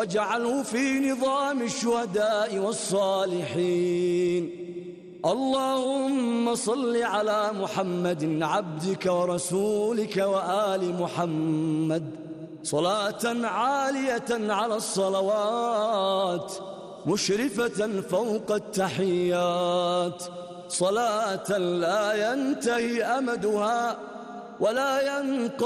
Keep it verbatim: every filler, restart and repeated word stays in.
واجعله في نظام الشهداء والصالحين. اللهم صل على محمد عبدك ورسولك وآل محمد صلاة عالية على الصلوات مشرفة فوق التحيات، صلاة لا ينتهي أمدها ولا ينقضي